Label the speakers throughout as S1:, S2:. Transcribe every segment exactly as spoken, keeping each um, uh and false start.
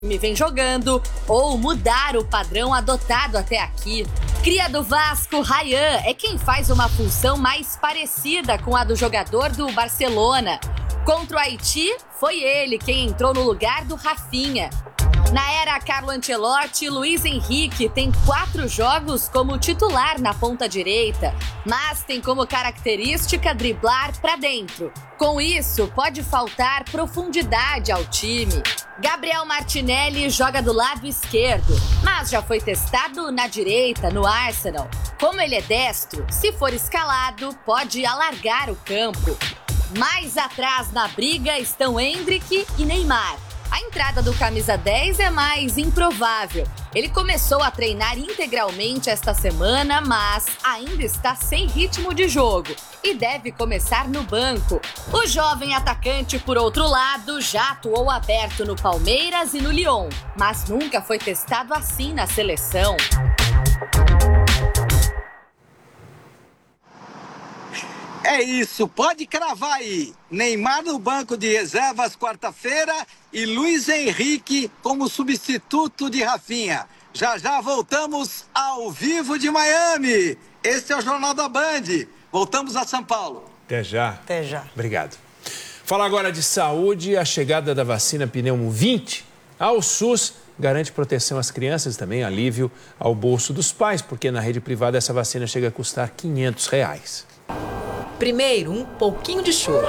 S1: me vem jogando ou mudar o padrão adotado até aqui. Cria do Vasco, Ryan, é quem faz uma função mais parecida com a do jogador do Barcelona. Contra o Haiti, foi ele quem entrou no lugar do Rafinha. Na era Carlo Ancelotti, Luiz Henrique tem quatro jogos como titular na ponta direita, mas tem como característica driblar para dentro. Com isso, pode faltar profundidade ao time. Gabriel Martinelli joga do lado esquerdo, mas já foi testado na direita, no Arsenal. Como ele é destro, se for escalado, pode alargar o campo. Mais atrás na briga estão Endrick e Neymar. A entrada do camisa dez é mais improvável. Ele começou a treinar integralmente esta semana, mas ainda está sem ritmo de jogo e deve começar no banco. O jovem atacante, por outro lado, já atuou aberto no Palmeiras e no Lyon, mas nunca foi testado assim na seleção.
S2: É isso, pode cravar aí. Neymar no banco de reservas quarta-feira e Luiz Henrique como substituto de Rafinha. Já já voltamos ao vivo de Miami. Este é o Jornal da Band. Voltamos a São Paulo.
S3: Até já.
S4: Até já.
S3: Obrigado. Fala agora de saúde. A chegada da vacina Pneumo vinte ao SUS garante proteção às crianças e também alívio ao bolso dos pais, porque na rede privada essa vacina chega a custar quinhentos reais.
S5: Primeiro, um pouquinho de choro.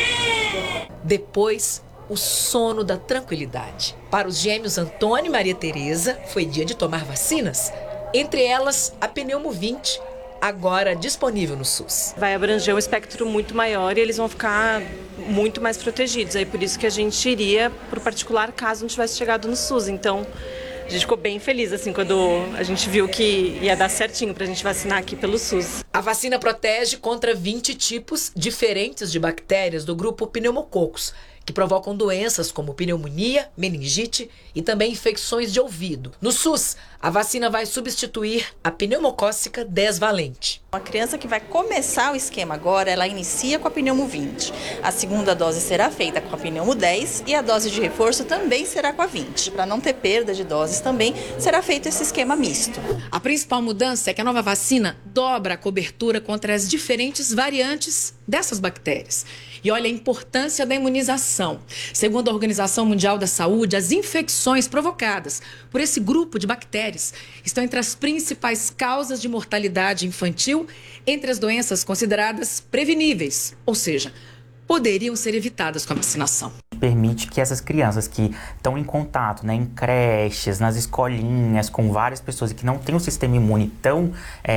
S5: Depois, o sono da tranquilidade. Para os gêmeos Antônio e Maria Tereza, foi dia de tomar vacinas. Entre elas, a Pneumo vinte, agora disponível no SUS.
S6: Vai abranger um espectro muito maior e eles vão ficar muito mais protegidos. Aí por isso que a gente iria para o particular caso não tivesse chegado no SUS. Então, a gente ficou bem feliz assim quando a gente viu que ia dar certinho para a gente vacinar aqui pelo SUS.
S5: A vacina protege contra vinte tipos diferentes de bactérias do grupo Pneumococcus, que provocam doenças como pneumonia, meningite e também infecções de ouvido. No SUS, a vacina vai substituir a pneumocócica dez valente.
S7: A criança que vai começar o esquema agora, ela inicia com a Pneumo vinte. A segunda dose será feita com a Pneumo dez e a dose de reforço também será com a vinte. Para não ter perda de doses também, será feito esse esquema misto.
S5: A principal mudança é que a nova vacina dobra a cobertura contra as diferentes variantes dessas bactérias. E olha a importância da imunização. Segundo a Organização Mundial da Saúde, as infecções provocadas por esse grupo de bactérias estão entre as principais causas de mortalidade infantil entre as doenças consideradas preveníveis, ou seja, poderiam ser evitadas com a vacinação.
S8: Permite que essas crianças que estão em contato, né, em creches, nas escolinhas, com várias pessoas que não têm um sistema imune tão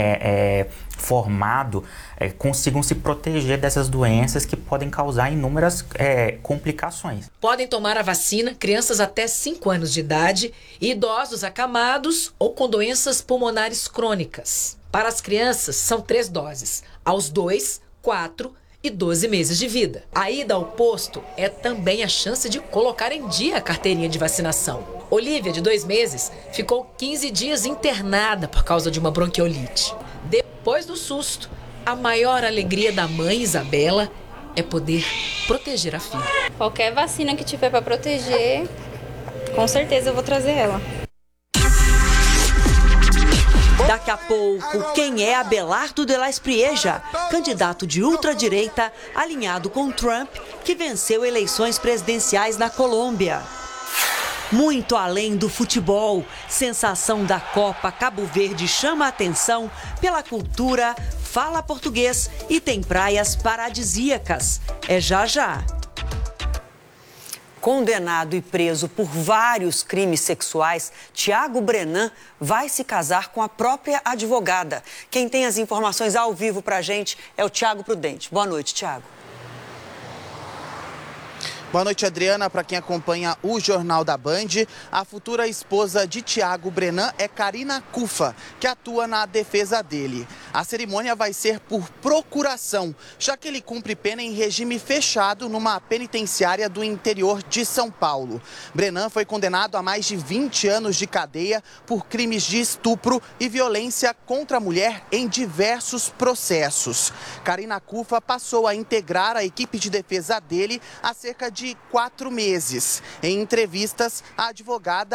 S8: é, é, formado, é, consigam se proteger dessas doenças que podem causar inúmeras é, complicações.
S5: Podem tomar a vacina crianças até cinco anos de idade e idosos acamados ou com doenças pulmonares crônicas. Para as crianças, são três doses, aos dois, quatro e doze meses de vida. A ida ao posto é também a chance de colocar em dia a carteirinha de vacinação. Olivia, de dois meses, ficou quinze dias internada por causa de uma bronquiolite. Depois do susto, a maior alegria da mãe Isabela é poder proteger a filha.
S9: Qualquer vacina que tiver para proteger, com certeza eu vou trazer ela.
S10: Daqui a pouco, quem é Abelardo de la Espriella, candidato de ultradireita alinhado com Trump, que venceu eleições presidenciais na Colômbia. Muito além do futebol, sensação da Copa Cabo Verde chama a atenção pela cultura, fala português e tem praias paradisíacas. É já já.
S4: Condenado e preso por vários crimes sexuais, Thiago Brenan vai se casar com a própria advogada. Quem tem as informações ao vivo pra gente é o Thiago Prudente. Boa noite, Thiago.
S11: Boa noite, Adriana. Para quem acompanha o Jornal da Band, a futura esposa de Thiago Brenan é Karina Cufa, que atua na defesa dele. A cerimônia vai ser por procuração, já que ele cumpre pena em regime fechado numa penitenciária do interior de São Paulo. Brenan foi condenado a mais de vinte anos de cadeia por crimes de estupro e violência contra a mulher em diversos processos. Karina Cufa passou a integrar a equipe de defesa dele há cerca de de quatro meses. Em entrevistas, a advogada